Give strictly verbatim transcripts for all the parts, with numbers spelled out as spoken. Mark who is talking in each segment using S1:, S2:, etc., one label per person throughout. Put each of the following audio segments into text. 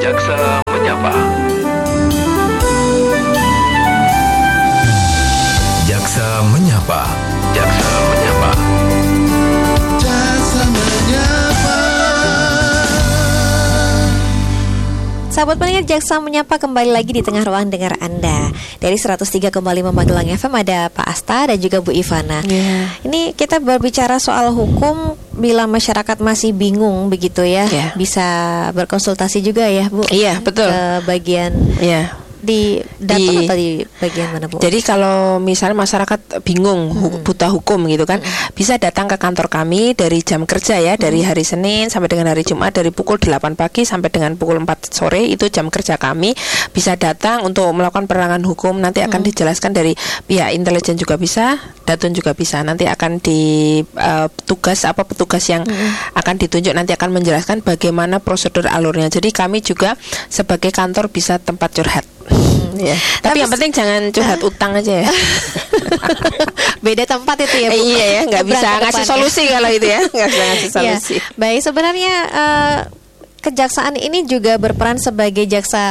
S1: Jaksa Menyapa. Jaksa Menyapa. Jaksa Menyapa. Jaksa Menyapa.
S2: Sahabat pendengar, Jaksa Menyapa kembali lagi di tengah ruang dengar Anda. Dari seratus tiga koma lima Magelang F M ada Pak Asta dan juga Bu Ivana. Yeah. Ini kita berbicara soal hukum. Bila masyarakat masih bingung begitu ya, yeah. bisa berkonsultasi juga ya, Bu.
S3: Iya, yeah, betul.
S2: Ke bagian
S3: yeah.
S2: di data atau di bagian mana, Bu?
S3: Jadi kalau misalnya masyarakat bingung hmm. buta hukum gitu kan, hmm. bisa datang ke kantor kami dari jam kerja ya, dari hari Senin sampai dengan hari Jumat, dari pukul delapan pagi sampai dengan pukul empat sore itu jam kerja kami. Bisa datang untuk melakukan penerangan hukum. Nanti akan hmm. dijelaskan dari pihak intelijen juga bisa, Datun juga bisa. Nanti akan di uh, tugas apa petugas yang hmm. akan ditunjuk nanti akan menjelaskan bagaimana prosedur alurnya. Jadi kami juga sebagai kantor bisa tempat curhat. Hmm, ya. Tapi, Tapi yang penting jangan curhat uh, utang aja ya.
S2: Beda tempat itu ya, Bu.
S3: Eh, iya ya, nggak bisa ngasih solusi kalau itu ya, nggak bisa ngasih solusi.
S2: Ya. Baik, sebenarnya uh, kejaksaan ini juga berperan sebagai jaksa.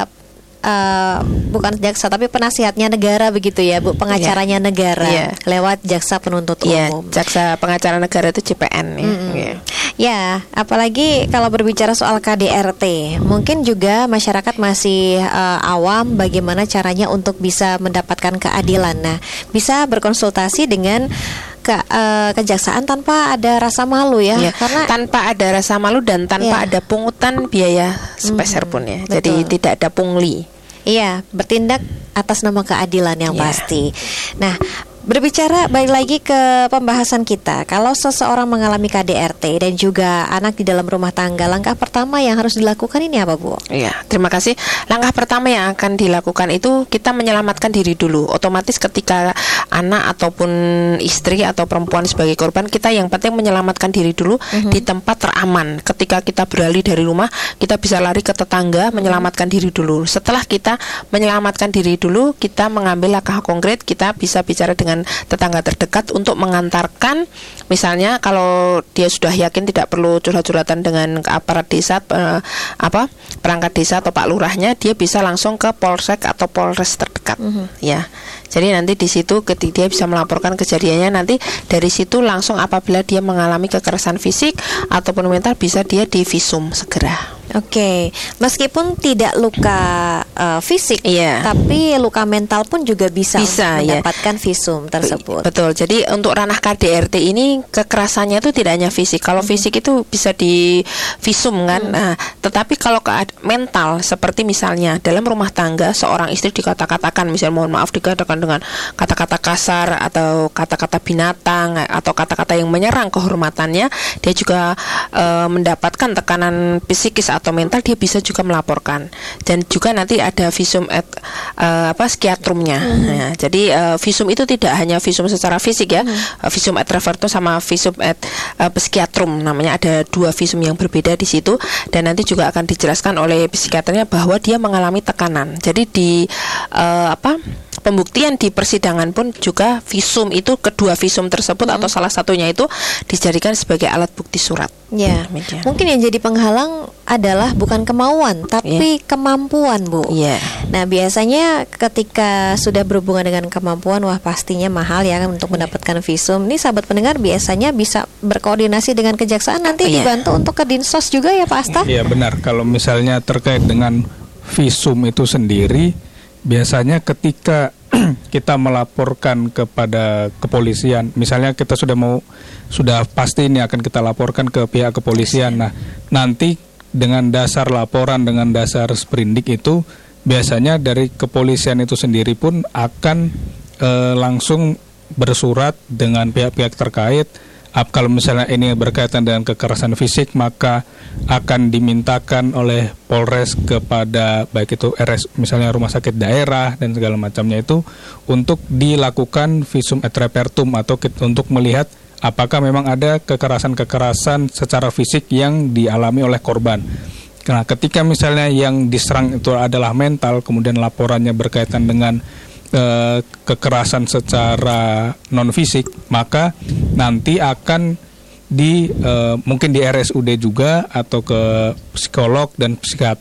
S2: Uh, bukan jaksa tapi penasihatnya negara begitu ya, Bu, pengacaranya yeah. negara yeah. lewat jaksa penuntut
S3: yeah,
S2: umum.
S3: Jaksa pengacara negara itu C P N ya.
S2: Mm-hmm. Yeah. Ya, apalagi kalau berbicara soal K D R T, mungkin juga masyarakat masih uh, awam bagaimana caranya untuk bisa mendapatkan keadilan. Nah, bisa berkonsultasi dengan ke uh, kejaksaan tanpa ada rasa malu ya,
S3: ya,
S2: karena
S3: tanpa ada rasa malu dan tanpa ya. ada pungutan biaya sepeser pun ya. Betul. Jadi tidak ada pungli.
S2: Iya, bertindak atas nama keadilan yang ya. pasti. Nah, berbicara balik lagi ke pembahasan kita. Kalau seseorang mengalami K D R T dan juga anak di dalam rumah tangga, langkah pertama yang harus dilakukan ini apa, Bu?
S3: Iya, terima kasih. Langkah pertama yang akan dilakukan itu kita menyelamatkan diri dulu. Otomatis ketika anak ataupun istri atau perempuan sebagai korban, kita yang penting menyelamatkan diri dulu uh-huh. di tempat teraman. Ketika kita beralih dari rumah, kita bisa lari ke tetangga, menyelamatkan diri dulu. Setelah kita menyelamatkan diri dulu, kita mengambil langkah konkret, kita bisa bicara dengan tetangga terdekat untuk mengantarkan, misalnya kalau dia sudah yakin tidak perlu curhat-curhatan dengan aparat desa, eh, apa perangkat desa atau Pak Lurahnya, dia bisa langsung ke Polsek atau Polres terdekat, uh-huh. ya. Jadi nanti di situ ketika dia bisa melaporkan kejadiannya, nanti dari situ langsung apabila dia mengalami kekerasan fisik ataupun mental bisa dia divisum segera.
S2: Oke, okay. Meskipun tidak luka uh, fisik, yeah. tapi luka mental pun juga bisa, bisa mendapatkan yeah. visum tersebut.
S3: Betul. Jadi untuk ranah K D R T ini kekerasannya itu tidak hanya fisik. Kalau hmm. fisik itu bisa di visum kan. Hmm. Nah, tetapi kalau ke mental seperti misalnya dalam rumah tangga seorang istri dikata-katakan, misalnya mohon maaf dikatakan dengan kata-kata kasar atau kata-kata binatang atau kata-kata yang menyerang kehormatannya, dia juga uh, mendapatkan tekanan psikis atau mental, dia bisa juga melaporkan. Dan juga nanti ada visum et uh, apa psikiatrumnya. Mm-hmm. Nah, jadi uh, visum itu tidak hanya visum secara fisik ya. Mm-hmm. Uh, visum et repertum sama visum et uh, psikiatrum, namanya ada dua visum yang berbeda di situ. Dan nanti juga akan dijelaskan oleh psikiaternya bahwa dia mengalami tekanan. Jadi di uh, apa pembuktian di persidangan pun juga visum itu, kedua visum tersebut hmm. atau salah satunya itu dijadikan sebagai alat bukti surat.
S2: Ya, nah, mungkin yang jadi penghalang adalah bukan kemauan, tapi yeah. kemampuan, Bu.
S3: Yeah.
S2: Nah, biasanya ketika sudah berhubungan dengan kemampuan, wah pastinya mahal ya untuk mendapatkan visum. Ini sahabat pendengar biasanya bisa berkoordinasi dengan kejaksaan, nanti yeah. dibantu untuk ke Dinsos juga ya, Pak Asta?
S4: Iya, benar. Kalau misalnya terkait dengan visum itu sendiri, biasanya ketika kita melaporkan kepada kepolisian, misalnya kita sudah mau sudah pasti ini akan kita laporkan ke pihak kepolisian. Nah, nanti dengan dasar laporan, dengan dasar sprindik itu biasanya dari kepolisian itu sendiri pun akan e, langsung bersurat dengan pihak-pihak terkait. Kalau misalnya ini berkaitan dengan kekerasan fisik, maka akan dimintakan oleh Polres kepada baik itu R S, misalnya rumah sakit daerah dan segala macamnya itu untuk dilakukan visum et repertum atau untuk melihat apakah memang ada kekerasan-kekerasan secara fisik yang dialami oleh korban. Nah, ketika misalnya yang diserang itu adalah mental, kemudian laporannya berkaitan dengan Uh, kekerasan secara non fisik, maka nanti akan di uh, mungkin di R S U D juga atau ke psikolog dan psikiater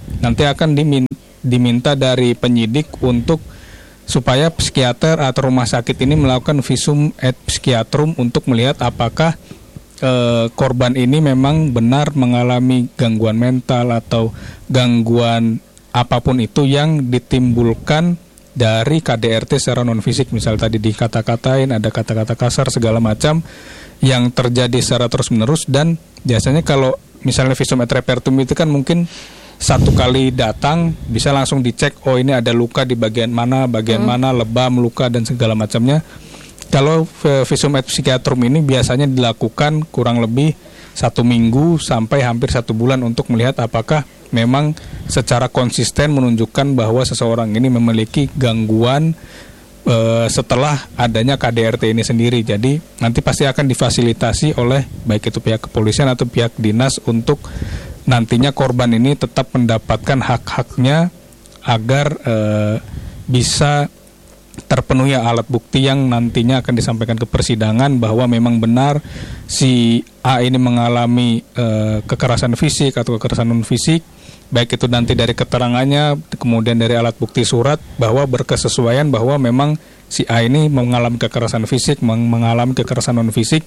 S4: nanti akan dimin, diminta dari penyidik untuk supaya psikiater atau rumah sakit ini melakukan visum et psikiatrum untuk melihat apakah e, korban ini memang benar mengalami gangguan mental atau gangguan apapun itu yang ditimbulkan dari K D R T secara non fisik. Misal tadi dikata-katain, ada kata-kata kasar segala macam yang terjadi secara terus-menerus, dan biasanya kalau misalnya visum et repertum itu kan mungkin satu kali datang bisa langsung dicek, oh ini ada luka di bagian mana, bagian hmm. mana, lebam, luka dan segala macamnya. Kalau visum et psikiatrum ini biasanya dilakukan kurang lebih satu minggu sampai hampir satu bulan untuk melihat apakah memang secara konsisten menunjukkan bahwa seseorang ini memiliki gangguan e, setelah adanya K D R T ini sendiri. Jadi nanti pasti akan difasilitasi oleh baik itu pihak kepolisian atau pihak dinas untuk nantinya korban ini tetap mendapatkan hak-haknya agar e, bisa terpenuhi alat bukti yang nantinya akan disampaikan ke persidangan bahwa memang benar si A ini mengalami e, kekerasan fisik atau kekerasan non fisik, baik itu nanti dari keterangannya, kemudian dari alat bukti surat bahwa berkesesuaian bahwa memang si A ini mengalami kekerasan fisik, mengalami kekerasan non fisik,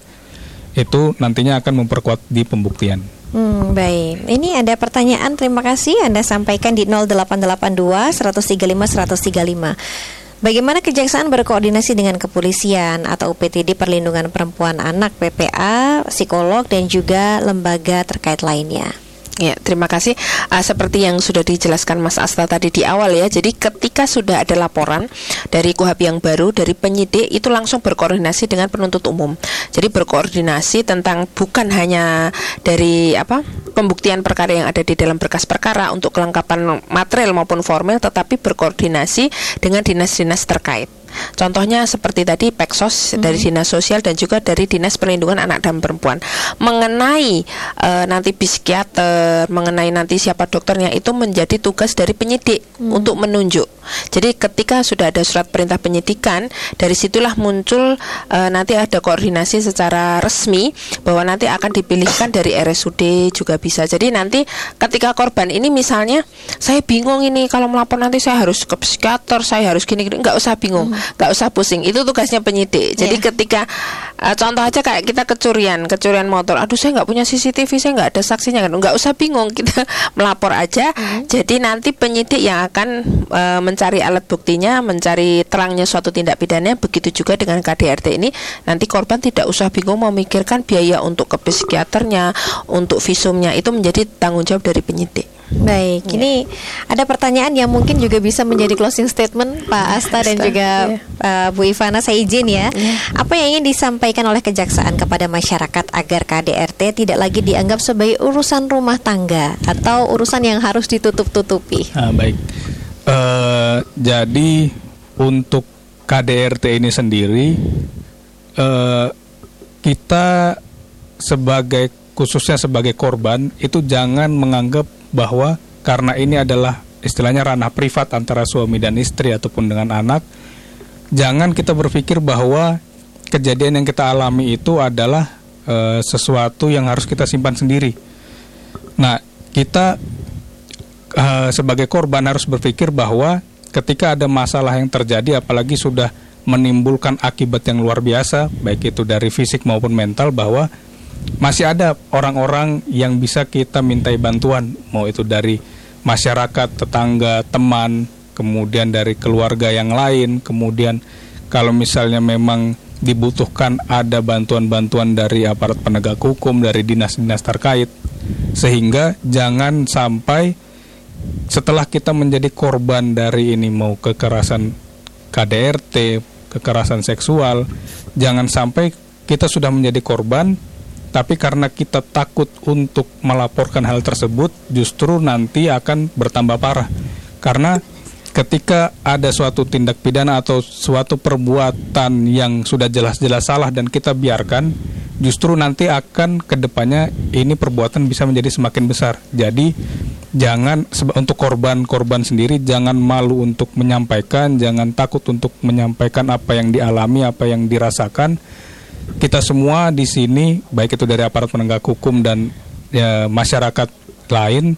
S4: itu nantinya akan memperkuat di pembuktian.
S2: Hmm, baik. Ini ada pertanyaan, terima kasih Anda sampaikan di nol delapan delapan dua, seratus tiga puluh lima, seratus tiga puluh lima. Bagaimana Kejaksaan berkoordinasi dengan kepolisian atau U P T D Perlindungan Perempuan Anak, P P A, psikolog dan juga lembaga terkait lainnya?
S3: Ya, terima kasih. Uh, seperti yang sudah dijelaskan Mas Asta tadi di awal ya. Jadi ketika sudah ada laporan dari Kuhap yang baru, dari penyidik itu langsung berkoordinasi dengan penuntut umum. Jadi berkoordinasi tentang bukan hanya dari apa pembuktian perkara yang ada di dalam berkas perkara untuk kelengkapan material maupun formil, tetapi berkoordinasi dengan dinas-dinas terkait. Contohnya seperti tadi Peksos mm-hmm. dari Dinas Sosial dan juga dari Dinas Perlindungan Anak dan Perempuan mengenai e, nanti psikiater, mengenai nanti siapa dokternya, itu menjadi tugas dari penyidik mm. untuk menunjuk. Jadi ketika sudah ada surat perintah penyidikan, dari situlah muncul e, nanti ada koordinasi secara resmi bahwa nanti akan dipilihkan dari R S U D juga bisa. Jadi nanti ketika korban ini misalnya saya bingung ini kalau melapor nanti saya harus ke psikiater, saya harus gini-gini, nggak usah bingung. Mm. Gak usah pusing, itu tugasnya penyidik. Jadi yeah. ketika uh, contoh aja kayak kita kecurian, kecurian motor, aduh saya nggak punya C C T V, saya nggak ada saksinya kan, nggak usah bingung, kita melapor aja. Mm-hmm. Jadi nanti penyidik yang akan uh, mencari alat buktinya, mencari terangnya suatu tindak pidana. Begitu juga dengan K D R T ini, nanti korban tidak usah bingung memikirkan biaya untuk ke psikiaternya, untuk visumnya, itu menjadi tanggung jawab dari penyidik.
S2: Baik, yeah. Ini ada pertanyaan yang mungkin juga bisa menjadi closing statement Pak Asta dan juga yeah. uh, Bu Ivana, saya izin ya. Yeah. Apa yang ingin disampaikan oleh Kejaksaan kepada masyarakat agar K D R T tidak lagi dianggap sebagai urusan rumah tangga atau urusan yang harus ditutup-tutupi?
S4: Ah, baik, uh, jadi untuk K D R T ini sendiri uh, kita sebagai khususnya sebagai korban itu jangan menganggap bahwa karena ini adalah istilahnya ranah privat antara suami dan istri ataupun dengan anak, jangan kita berpikir bahwa kejadian yang kita alami itu adalah e, sesuatu yang harus kita simpan sendiri. Nah, kita e, sebagai korban harus berpikir bahwa ketika ada masalah yang terjadi, apalagi sudah menimbulkan akibat yang luar biasa, baik itu dari fisik maupun mental, bahwa masih ada orang-orang yang bisa kita mintai bantuan, mau itu dari masyarakat, tetangga, teman, kemudian dari keluarga yang lain, kemudian kalau misalnya memang dibutuhkan ada bantuan-bantuan dari aparat penegak hukum, dari dinas-dinas terkait, sehingga jangan sampai setelah kita menjadi korban dari ini, mau kekerasan K D R T, kekerasan seksual, jangan sampai kita sudah menjadi korban, tapi karena kita takut untuk melaporkan hal tersebut, justru nanti akan bertambah parah. Karena ketika ada suatu tindak pidana atau suatu perbuatan yang sudah jelas-jelas salah dan kita biarkan, justru nanti akan kedepannya ini perbuatan bisa menjadi semakin besar. Jadi jangan, untuk korban-korban sendiri jangan malu untuk menyampaikan, jangan takut untuk menyampaikan apa yang dialami, apa yang dirasakan. Kita semua di sini, baik itu dari aparat penegak hukum dan ya, masyarakat lain,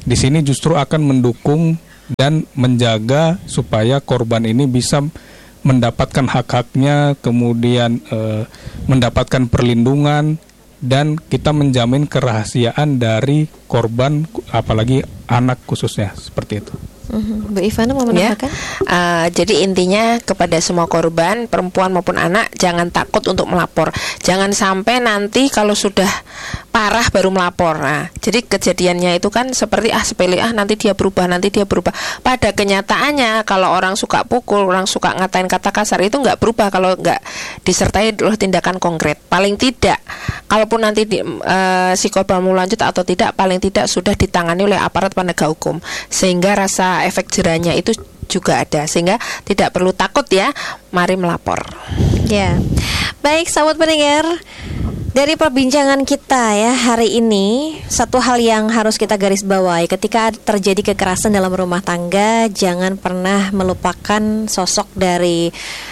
S4: di sini justru akan mendukung dan menjaga supaya korban ini bisa mendapatkan hak-haknya, kemudian eh, mendapatkan perlindungan, dan kita menjamin kerahasiaan dari korban, apalagi anak khususnya, seperti itu.
S2: Bu Ivana mau menambahkan?
S3: Ya. Uh, jadi intinya kepada semua korban, perempuan maupun anak, jangan takut untuk melapor. Jangan sampai nanti kalau sudah parah baru melapor. Nah, jadi kejadiannya itu kan seperti ah sepele, ah nanti dia berubah, nanti dia berubah. Pada kenyataannya kalau orang suka pukul, orang suka ngatain kata kasar, itu nggak berubah kalau nggak disertai oleh tindakan konkret. Paling tidak, kalaupun nanti di, uh, si korban mau lanjut atau tidak, paling tidak sudah ditangani oleh aparat penegak hukum, sehingga rasa efek jerahnya itu juga ada, sehingga tidak perlu takut ya, mari melapor.
S2: Ya, baik sahabat pendengar, dari perbincangan kita ya hari ini, satu hal yang harus kita garis bawahi ketika terjadi kekerasan dalam rumah tangga, jangan pernah melupakan sosok dari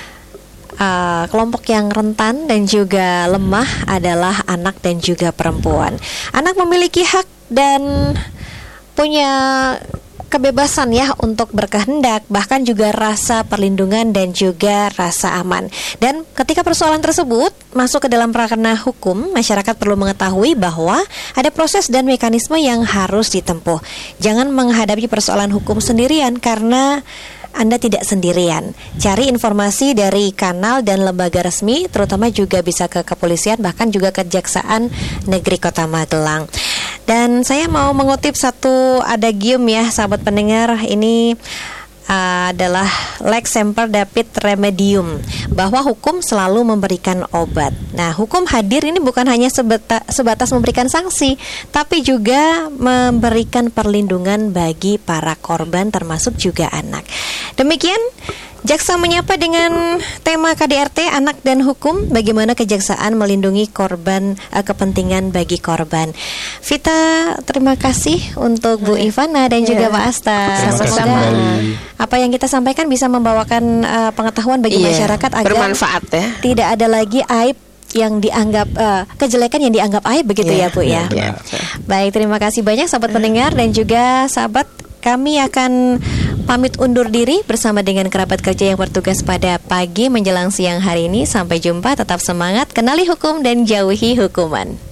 S2: uh, kelompok yang rentan dan juga lemah adalah anak dan juga perempuan. Anak memiliki hak dan punya kebebasan ya untuk berkehendak, bahkan juga rasa perlindungan dan juga rasa aman. Dan ketika persoalan tersebut masuk ke dalam ranah hukum, masyarakat perlu mengetahui bahwa ada proses dan mekanisme yang harus ditempuh. Jangan menghadapi persoalan hukum sendirian, karena Anda tidak sendirian. Cari informasi dari kanal dan lembaga resmi, terutama juga bisa ke kepolisian, bahkan juga Kejaksaan Negeri Kota Magelang. Dan saya mau mengutip satu adagium ya sahabat pendengar, ini uh, adalah lex semper dapit remedium, bahwa hukum selalu memberikan obat. Nah, hukum hadir ini bukan hanya sebeta, sebatas memberikan sanksi, tapi juga memberikan perlindungan bagi para korban termasuk juga anak. Demikian Jaksa Menyapa dengan tema K D R T, anak dan hukum, bagaimana kejaksaan melindungi korban, uh, kepentingan bagi korban. Vita, terima kasih untuk Bu Ivana dan juga
S3: Ya.
S2: Pak Asta.
S4: Terima kasih
S2: Semoga
S4: kembali.
S2: apa yang kita sampaikan bisa membawakan uh, pengetahuan bagi
S3: Iya,
S2: masyarakat agar
S3: bermanfaat ya.
S2: tidak ada lagi aib yang dianggap uh, kejelekan yang dianggap aib begitu
S3: Iya,
S2: ya Bu ya.
S3: iya,
S2: Baik, terima kasih banyak sahabat pendengar dan juga sahabat. Kami akan pamit undur diri bersama dengan kerabat kerja yang bertugas pada pagi menjelang siang hari ini. Sampai jumpa, tetap semangat, kenali hukum dan jauhi hukuman.